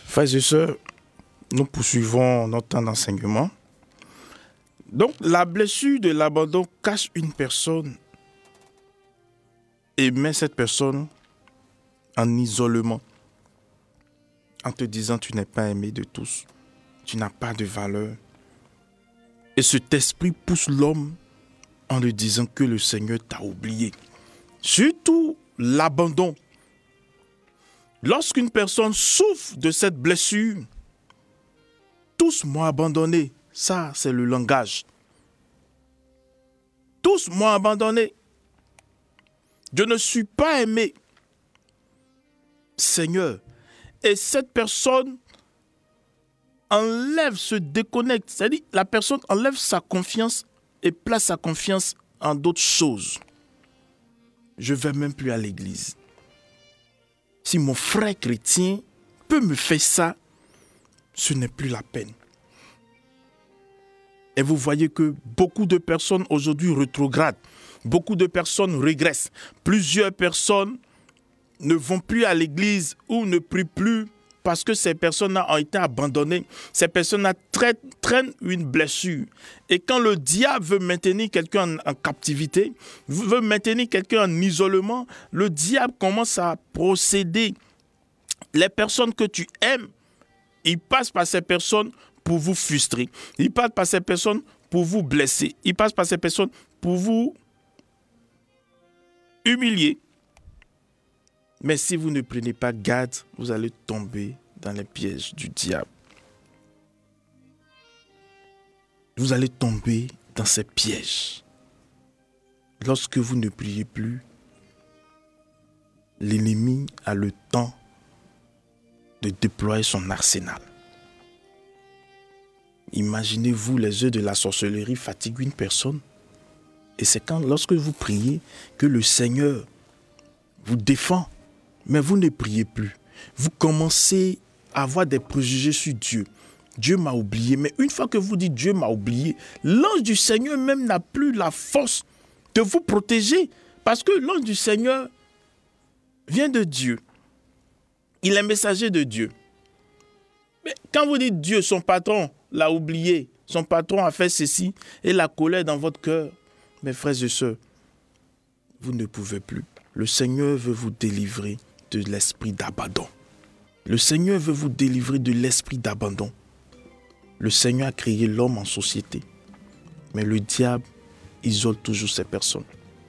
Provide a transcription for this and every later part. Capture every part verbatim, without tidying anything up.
Frères et sœurs, nous poursuivons notre temps d'enseignement. Donc, la blessure de l'abandon cache une personne et met cette personne en isolement, en te disant tu n'es pas aimé de tous, tu n'as pas de valeur. Et cet esprit pousse l'homme en lui disant que le Seigneur t'a oublié. Surtout l'abandon. Lorsqu'une personne souffre de cette blessure, tous m'ont abandonné. Ça, c'est le langage. Tous m'ont abandonné. Je ne suis pas aimé. Seigneur. Et cette personne enlève, se déconnecte. C'est-à-dire, la personne enlève sa confiance et place sa confiance en d'autres choses. Je ne vais même plus à l'église. Si mon frère chrétien peut me faire ça, ce n'est plus la peine. Et vous voyez que beaucoup de personnes aujourd'hui rétrogradent. Beaucoup de personnes régressent. Plusieurs personnes ne vont plus à l'église ou ne prient plus parce que ces personnes-là ont été abandonnées. Ces personnes-là traînent, traînent une blessure. Et quand le diable veut maintenir quelqu'un en, en captivité, veut maintenir quelqu'un en isolement, le diable commence à procéder. Les personnes que tu aimes, il passe par ces personnes pour vous frustrer. Il passe par ces personnes pour vous blesser. Il passe par ces personnes pour vous humilier. Mais si vous ne prenez pas garde, vous allez tomber dans les pièges du diable. Vous allez tomber dans ces pièges. Lorsque vous ne priez plus, l'ennemi a le temps de déployer son arsenal. Imaginez-vous, les œuvres de la sorcellerie fatiguent une personne. Et c'est quand, lorsque vous priez, que le Seigneur vous défend. Mais vous ne priez plus. Vous commencez à avoir des préjugés sur Dieu. Dieu m'a oublié. Mais une fois que vous dites Dieu m'a oublié, l'ange du Seigneur même n'a plus la force de vous protéger. Parce que l'ange du Seigneur vient de Dieu. Il est messager de Dieu. Mais quand vous dites Dieu, son patron l'a oublié, son patron a fait ceci, et la colère dans votre cœur, mes frères et sœurs, vous ne pouvez plus. Le Seigneur veut vous délivrer de l'esprit d'abandon. Le Seigneur veut vous délivrer de l'esprit d'abandon. Le Seigneur a créé l'homme en société. Mais le diable isole toujours ces personnes.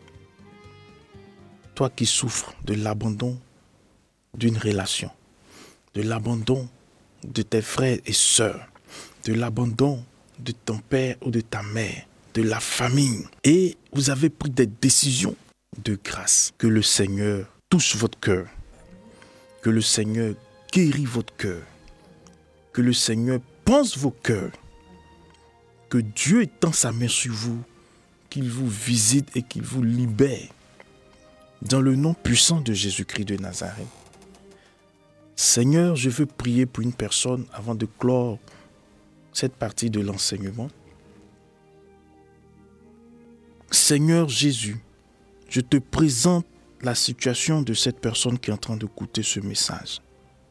Toi qui souffres de l'abandon d'une relation, de l'abandon de tes frères et sœurs, de l'abandon de ton père ou de ta mère, de la famille, et vous avez pris des décisions de grâce, que le Seigneur touche votre cœur, que le Seigneur guérit votre cœur, que le Seigneur pense vos cœurs, que Dieu étend sa main sur vous, qu'il vous visite et qu'il vous libère, dans le nom puissant de Jésus-Christ de Nazareth. Seigneur, je veux prier pour une personne avant de clore cette partie de l'enseignement. Seigneur Jésus, je te présente la situation de cette personne qui est en train d'écouter ce message.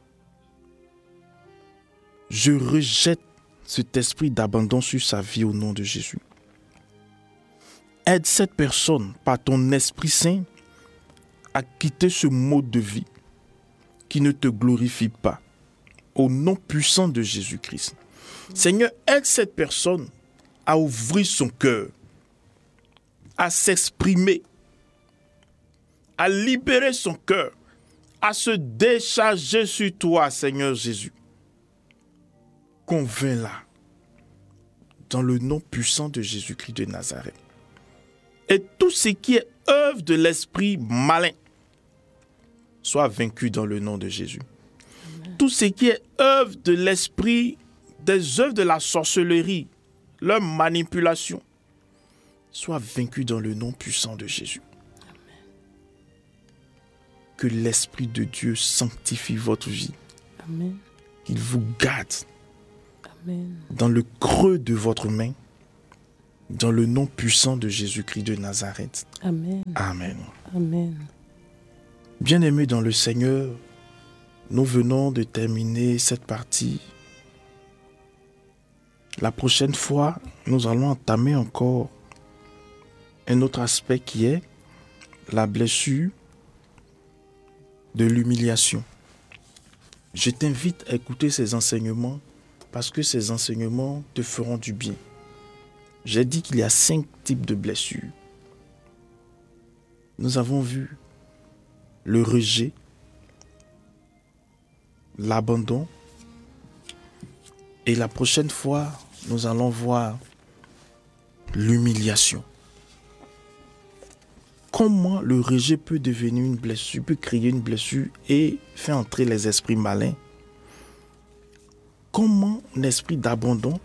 Je rejette cet esprit d'abandon sur sa vie au nom de Jésus. Aide cette personne par ton Esprit Saint à quitter ce mode de vie qui ne te glorifie pas au nom puissant de Jésus-Christ. Seigneur, aide cette personne à ouvrir son cœur, à s'exprimer, à libérer son cœur, à se décharger sur toi, Seigneur Jésus. Convainc-la dans le nom puissant de Jésus-Christ de Nazareth. Et tout ce qui est œuvre de l'esprit malin soit vaincu dans le nom de Jésus. Amen. Tout ce qui est œuvre de l'esprit, des œuvres de la sorcellerie, leur manipulation, soit vaincu dans le nom puissant de Jésus. Que l'Esprit de Dieu sanctifie votre vie. Amen. Qu'il vous garde. Amen. Dans le creux de votre main. Dans le nom puissant de Jésus-Christ de Nazareth. Amen. Amen. Amen. Bien-aimés dans le Seigneur, nous venons de terminer cette partie. La prochaine fois, nous allons entamer encore un autre aspect qui est la blessure de l'humiliation. Je t'invite à écouter ces enseignements parce que ces enseignements te feront du bien. J'ai dit qu'il y a cinq types de blessures. Nous avons vu le rejet, l'abandon, et la prochaine fois, nous allons voir l'humiliation. Comment le rejet peut devenir une blessure, peut créer une blessure et faire entrer les esprits malins. Comment l'esprit d'abandon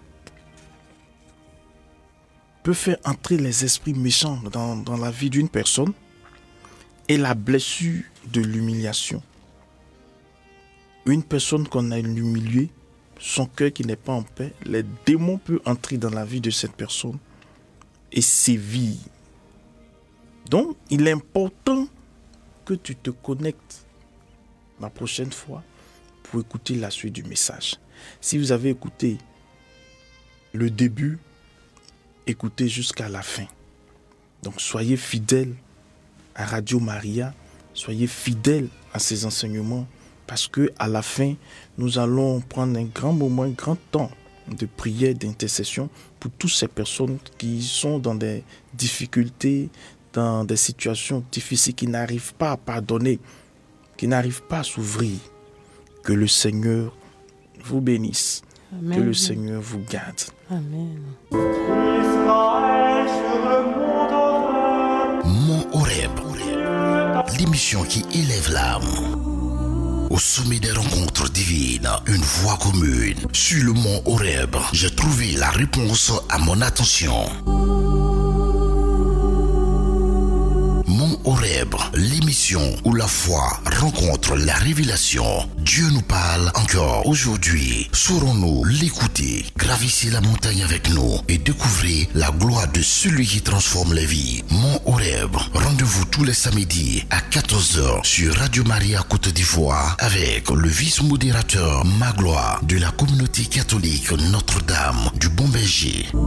peut faire entrer les esprits méchants dans, dans la vie d'une personne. Et la blessure de l'humiliation. Une personne qu'on a humiliée, son cœur qui n'est pas en paix, les démons peuvent entrer dans la vie de cette personne et sévir. Donc, il est important que tu te connectes la prochaine fois pour écouter la suite du message. Si vous avez écouté le début, écoutez jusqu'à la fin. Donc, soyez fidèles à Radio Maria, soyez fidèles à ces enseignements parce que à la fin, nous allons prendre un grand moment, un grand temps de prière, d'intercession pour toutes ces personnes qui sont dans des difficultés, dans des situations difficiles, qui n'arrivent pas à pardonner, qui n'arrivent pas à s'ouvrir. Que le Seigneur vous bénisse. Amen. Que le Seigneur vous garde. Amen. Mont Horeb, l'émission qui élève l'âme. Au sommet des rencontres divines, une voix commune. Sur le mont Horeb, j'ai trouvé la réponse à mon attention. Mont Horeb, l'émission où la foi rencontre la révélation. Dieu nous parle encore aujourd'hui. Saurons-nous l'écouter? Gravissez la montagne avec nous et découvrez la gloire de celui qui transforme les vies. Mont Horeb, rendez-vous tous les samedis à quatorze heures sur Radio Maria Côte d'Ivoire avec le vice-modérateur Magloire de la communauté catholique Notre-Dame du Bon Berger.